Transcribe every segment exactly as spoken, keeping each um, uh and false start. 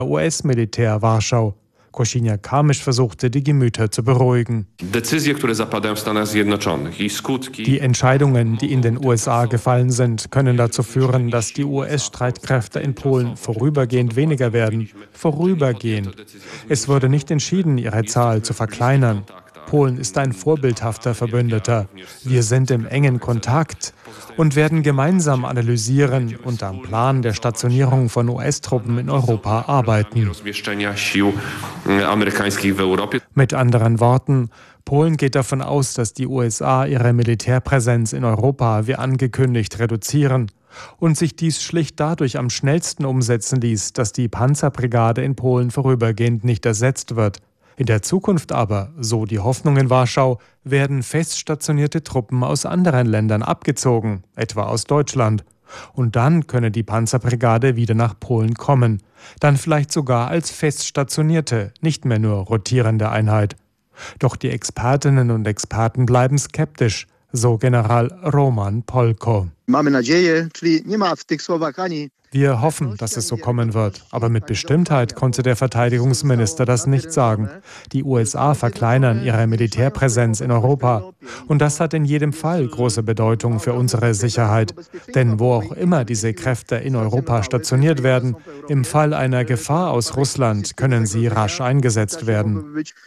U S-Militär Warschau. Kosiniak-Kamysz versuchte, die Gemüter zu beruhigen. Die Entscheidungen, die in den U S A gefallen sind, können dazu führen, dass die U S-Streitkräfte in Polen vorübergehend weniger werden. Vorübergehend. Es wurde nicht entschieden, ihre Zahl zu verkleinern. Polen ist ein vorbildhafter Verbündeter. Wir sind im engen Kontakt und werden gemeinsam analysieren und am Plan der Stationierung von U S-Truppen in Europa arbeiten. Mit anderen Worten, Polen geht davon aus, dass die U S A ihre Militärpräsenz in Europa wie angekündigt reduzieren und sich dies schlicht dadurch am schnellsten umsetzen ließ, dass die Panzerbrigade in Polen vorübergehend nicht ersetzt wird. In der Zukunft aber, so die Hoffnung in Warschau, werden fest stationierte Truppen aus anderen Ländern abgezogen, etwa aus Deutschland. Und dann könne die Panzerbrigade wieder nach Polen kommen. Dann vielleicht sogar als fest stationierte, nicht mehr nur rotierende Einheit. Doch die Expertinnen und Experten bleiben skeptisch, so General Roman Polko. Wir hoffen, dass es so kommen wird, aber mit Bestimmtheit konnte der Verteidigungsminister das nicht sagen. Die U S A verkleinern ihre Militärpräsenz in Europa. Und das hat in jedem Fall große Bedeutung für unsere Sicherheit. Denn wo auch immer diese Kräfte in Europa stationiert werden, im Fall einer Gefahr aus Russland können sie rasch eingesetzt werden.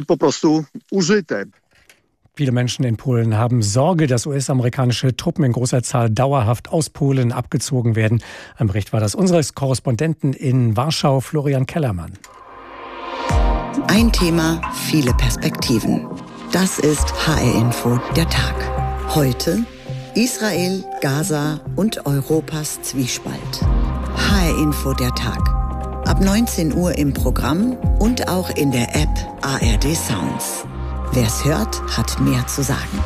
Viele Menschen in Polen haben Sorge, dass U S-amerikanische Truppen in großer Zahl dauerhaft aus Polen abgezogen werden. Ein Bericht war das unseres Korrespondenten in Warschau, Florian Kellermann. Ein Thema, viele Perspektiven. Das ist H R-Info, der Tag. Heute Israel, Gaza und Europas Zwiespalt. H R-Info, der Tag. Ab neunzehn Uhr im Programm und auch in der App A R D Sounds. Wer es hört, hat mehr zu sagen.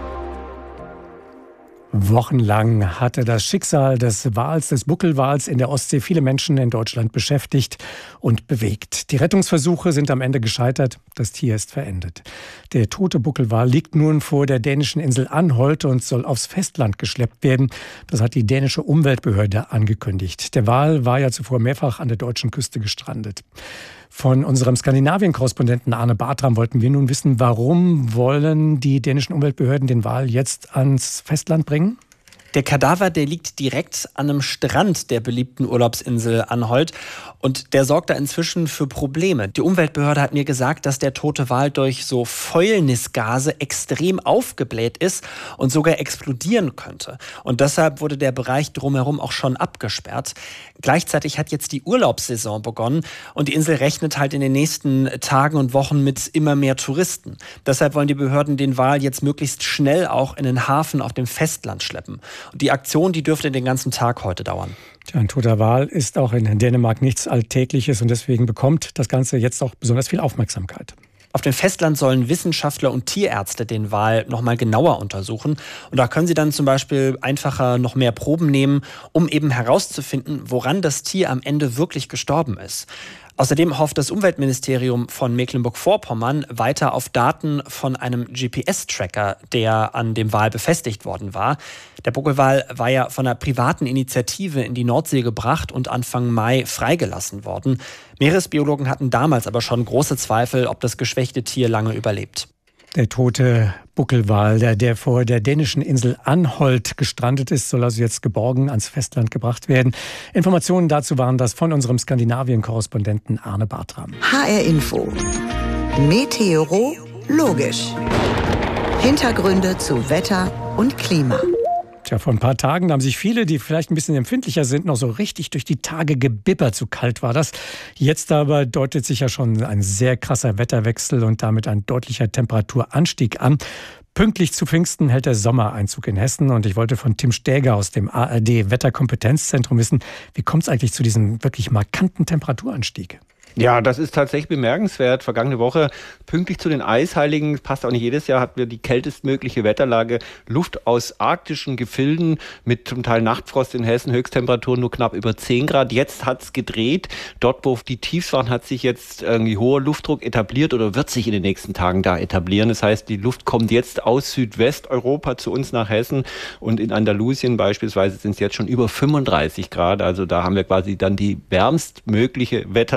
Wochenlang hatte das Schicksal des Wals, des Buckelwals in der Ostsee viele Menschen in Deutschland beschäftigt und bewegt. Die Rettungsversuche sind am Ende gescheitert. Das Tier ist verendet. Der tote Buckelwal liegt nun vor der dänischen Insel Anholt und soll aufs Festland geschleppt werden. Das hat die dänische Umweltbehörde angekündigt. Der Wal war ja zuvor mehrfach an der deutschen Küste gestrandet. Von unserem Skandinavien-Korrespondenten Arne Bartram wollten wir nun wissen, warum wollen die dänischen Umweltbehörden den Wal jetzt ans Festland bringen? Der Kadaver, der liegt direkt an einem Strand der beliebten Urlaubsinsel Anholt und der sorgt da inzwischen für Probleme. Die Umweltbehörde hat mir gesagt, dass der tote Wal durch so Fäulnisgase extrem aufgebläht ist und sogar explodieren könnte. Und deshalb wurde der Bereich drumherum auch schon abgesperrt. Gleichzeitig hat jetzt die Urlaubssaison begonnen und die Insel rechnet halt in den nächsten Tagen und Wochen mit immer mehr Touristen. Deshalb wollen die Behörden den Wal jetzt möglichst schnell auch in den Hafen auf dem Festland schleppen. Und die Aktion, die dürfte den ganzen Tag heute dauern. Tja, ein toter Wal ist auch in Dänemark nichts Alltägliches und deswegen bekommt das Ganze jetzt auch besonders viel Aufmerksamkeit. Auf dem Festland sollen Wissenschaftler und Tierärzte den Wal noch mal genauer untersuchen. Und da können sie dann zum Beispiel einfacher noch mehr Proben nehmen, um eben herauszufinden, woran das Tier am Ende wirklich gestorben ist. Außerdem hofft das Umweltministerium von Mecklenburg-Vorpommern weiter auf Daten von einem G P S-Tracker, der an dem Wal befestigt worden war. Der Buckelwal war ja von einer privaten Initiative in die Nordsee gebracht und Anfang Mai freigelassen worden. Meeresbiologen hatten damals aber schon große Zweifel, ob das geschwächte Tier lange überlebt. Der tote Buckelwal, der, der vor der dänischen Insel Anholt gestrandet ist, soll also jetzt geborgen ans Festland gebracht werden. Informationen dazu waren das von unserem Skandinavien-Korrespondenten Arne Bartram. H R-Info. Meteorologisch. Hintergründe zu Wetter und Klima. Tja, vor ein paar Tagen haben sich viele, die vielleicht ein bisschen empfindlicher sind, noch so richtig durch die Tage gebibbert. So kalt war das. Jetzt aber deutet sich ja schon ein sehr krasser Wetterwechsel und damit ein deutlicher Temperaturanstieg an. Pünktlich zu Pfingsten hält der Sommer Einzug in Hessen. Und ich wollte von Tim Stäger aus dem A R D-Wetterkompetenzzentrum wissen, wie kommt es eigentlich zu diesem wirklich markanten Temperaturanstieg? Ja, das ist tatsächlich bemerkenswert. Vergangene Woche, pünktlich zu den Eisheiligen, passt auch nicht jedes Jahr, hatten wir die kältestmögliche Wetterlage. Luft aus arktischen Gefilden mit zum Teil Nachtfrost in Hessen, Höchsttemperaturen nur knapp über zehn Grad. Jetzt hat's gedreht. Dort, wo die Tiefs waren, hat sich jetzt irgendwie hoher Luftdruck etabliert oder wird sich in den nächsten Tagen da etablieren. Das heißt, die Luft kommt jetzt aus Südwesteuropa zu uns nach Hessen und in Andalusien beispielsweise sind es jetzt schon über fünfunddreißig Grad. Also da haben wir quasi dann die wärmstmögliche Wetterlagen, die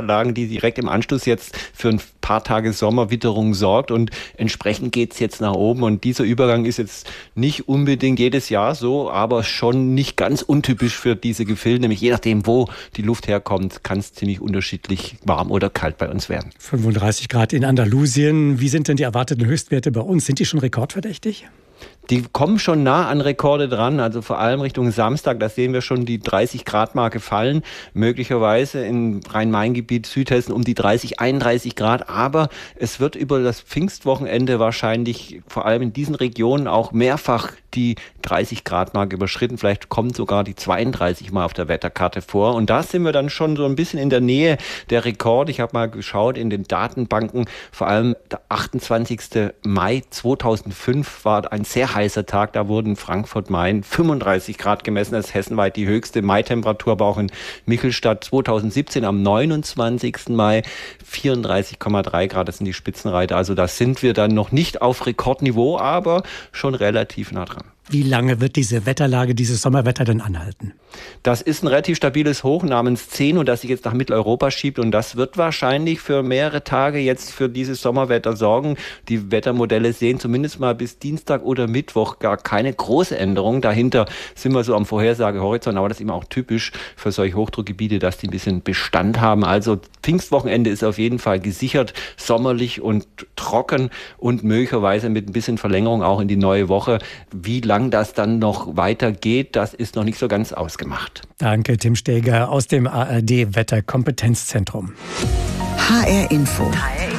die direkt im Anschluss jetzt für ein paar Tage Sommerwitterung sorgt und entsprechend geht es jetzt nach oben und dieser Übergang ist jetzt nicht unbedingt jedes Jahr so, aber schon nicht ganz untypisch für diese Gefilde, nämlich je nachdem, wo die Luft herkommt, kann es ziemlich unterschiedlich warm oder kalt bei uns werden. fünfunddreißig Grad in Andalusien. Wie sind denn die erwarteten Höchstwerte bei uns? Sind die schon rekordverdächtig? Die kommen schon nah an Rekorde dran, also vor allem Richtung Samstag, da sehen wir schon die dreißig Grad Marke fallen, möglicherweise im Rhein-Main-Gebiet, Südhessen um die dreißig, einunddreißig Grad, aber es wird über das Pfingstwochenende wahrscheinlich vor allem in diesen Regionen auch mehrfach die dreißig Grad Marke überschritten, vielleicht kommt sogar die zweiunddreißig mal auf der Wetterkarte vor und da sind wir dann schon so ein bisschen in der Nähe der Rekorde. Ich habe mal geschaut in den Datenbanken, vor allem der achtundzwanzigsten Mai zweitausendfünf war ein sehr heißer Tag, da wurden Frankfurt-Main fünfunddreißig Grad gemessen, das ist hessenweit die höchste Maitemperatur, aber auch in Michelstadt zweitausendsiebzehn am neunundzwanzigsten Mai vierunddreißig Komma drei Grad, das sind die Spitzenreiter, also da sind wir dann noch nicht auf Rekordniveau, aber schon relativ nah dran. Wie lange wird diese Wetterlage, dieses Sommerwetter denn anhalten? Das ist ein relativ stabiles Hoch namens zehn und das sich jetzt nach Mitteleuropa schiebt und das wird wahrscheinlich für mehrere Tage jetzt für dieses Sommerwetter sorgen. Die Wettermodelle sehen zumindest mal bis Dienstag oder Mittwoch gar keine große Änderung. Dahinter sind wir so am Vorhersagehorizont, aber das ist immer auch typisch für solche Hochdruckgebiete, dass die ein bisschen Bestand haben. Also Pfingstwochenende ist auf jeden Fall gesichert, sommerlich und trocken und möglicherweise mit ein bisschen Verlängerung auch in die neue Woche. Wie lange das dann noch weitergeht, das ist noch nicht so ganz ausgemacht. Danke, Tim Steger aus dem A R D-Wetterkompetenzzentrum. H R Info.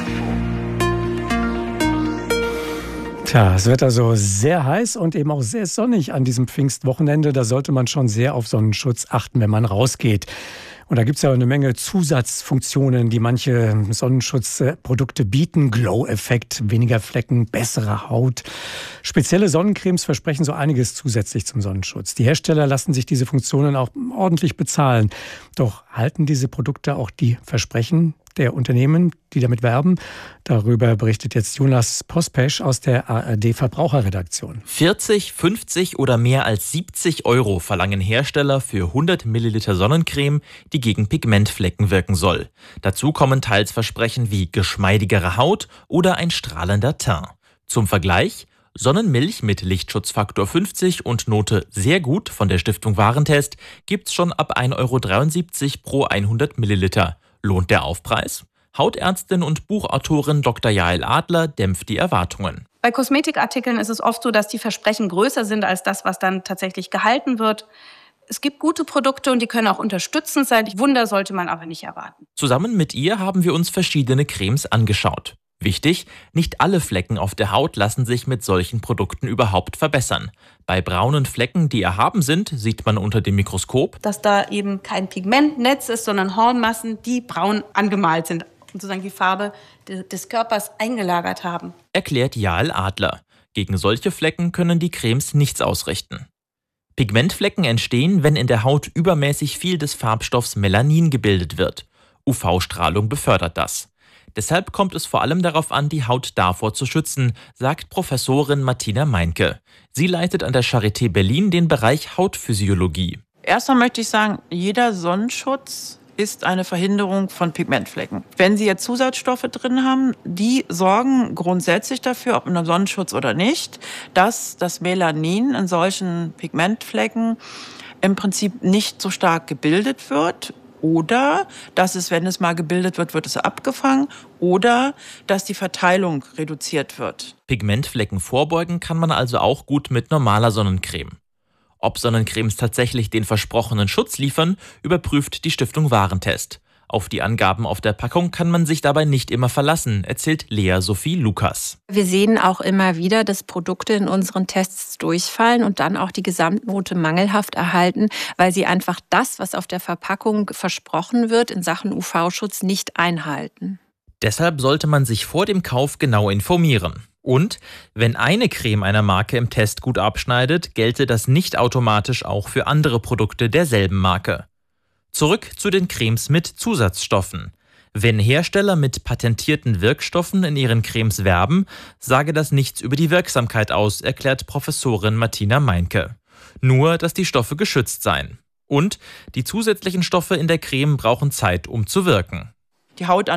Tja, es wird also sehr heiß und eben auch sehr sonnig an diesem Pfingstwochenende. Da sollte man schon sehr auf Sonnenschutz achten, wenn man rausgeht. Und da gibt es ja eine Menge Zusatzfunktionen, die manche Sonnenschutzprodukte bieten. Glow-Effekt, weniger Flecken, bessere Haut. Spezielle Sonnencremes versprechen so einiges zusätzlich zum Sonnenschutz. Die Hersteller lassen sich diese Funktionen auch ordentlich bezahlen. Doch halten diese Produkte auch die Versprechen der Unternehmen, die damit werben? Darüber berichtet jetzt Jonas Pospesch aus der A R D-Verbraucherredaktion. vierzig, fünfzig oder mehr als siebzig Euro verlangen Hersteller für hundert Milliliter Sonnencreme, die gegen Pigmentflecken wirken soll. Dazu kommen teils Versprechen wie geschmeidigere Haut oder ein strahlender Teint. Zum Vergleich: Sonnenmilch mit Lichtschutzfaktor fünfzig und Note sehr gut von der Stiftung Warentest gibt's schon ab ein Euro dreiundsiebzig pro hundert Milliliter. Lohnt der Aufpreis? Hautärztin und Buchautorin Doktor Jael Adler dämpft die Erwartungen. Bei Kosmetikartikeln ist es oft so, dass die Versprechen größer sind als das, was dann tatsächlich gehalten wird. Es gibt gute Produkte und die können auch unterstützend sein. Wunder sollte man aber nicht erwarten. Zusammen mit ihr haben wir uns verschiedene Cremes angeschaut. Wichtig, nicht alle Flecken auf der Haut lassen sich mit solchen Produkten überhaupt verbessern. Bei braunen Flecken, die erhaben sind, sieht man unter dem Mikroskop, dass da eben kein Pigmentnetz ist, sondern Hornmassen, die braun angemalt sind und sozusagen die Farbe des Körpers eingelagert haben. Erklärt Jael Adler. Gegen solche Flecken können die Cremes nichts ausrichten. Pigmentflecken entstehen, wenn in der Haut übermäßig viel des Farbstoffs Melanin gebildet wird. U V-Strahlung befördert das. Deshalb kommt es vor allem darauf an, die Haut davor zu schützen, sagt Professorin Martina Meinke. Sie leitet an der Charité Berlin den Bereich Hautphysiologie. Erstmal möchte ich sagen, jeder Sonnenschutz ist eine Verhinderung von Pigmentflecken. Wenn Sie jetzt Zusatzstoffe drin haben, die sorgen grundsätzlich dafür, ob in einem Sonnenschutz oder nicht, dass das Melanin in solchen Pigmentflecken im Prinzip nicht so stark gebildet wird. Oder dass es, wenn es mal gebildet wird, wird es abgefangen. Oder dass die Verteilung reduziert wird. Pigmentflecken vorbeugen kann man also auch gut mit normaler Sonnencreme. Ob Sonnencremes tatsächlich den versprochenen Schutz liefern, überprüft die Stiftung Warentest. Auf die Angaben auf der Packung kann man sich dabei nicht immer verlassen, erzählt Lea Sophie Lukas. Wir sehen auch immer wieder, dass Produkte in unseren Tests durchfallen und dann auch die Gesamtnote mangelhaft erhalten, weil sie einfach das, was auf der Verpackung versprochen wird, in Sachen U V-Schutz nicht einhalten. Deshalb sollte man sich vor dem Kauf genau informieren. Und wenn eine Creme einer Marke im Test gut abschneidet, gelte das nicht automatisch auch für andere Produkte derselben Marke. Zurück zu den Cremes mit Zusatzstoffen. Wenn Hersteller mit patentierten Wirkstoffen in ihren Cremes werben, sage das nichts über die Wirksamkeit aus, erklärt Professorin Martina Meinke. Nur, dass die Stoffe geschützt seien. Und die zusätzlichen Stoffe in der Creme brauchen Zeit, um zu wirken. die Haut